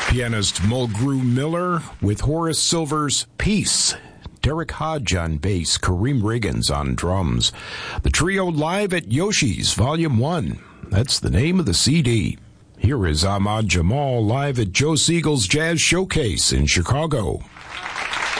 Pianist Mulgrew Miller with Horace Silver's Peace. Derek Hodge on bass, Kareem Riggins on drums. The trio live at Yoshi's Volume 1. That's the name of the CD. Here is Ahmad Jamal live at Joe Siegel's Jazz Showcase in Chicago.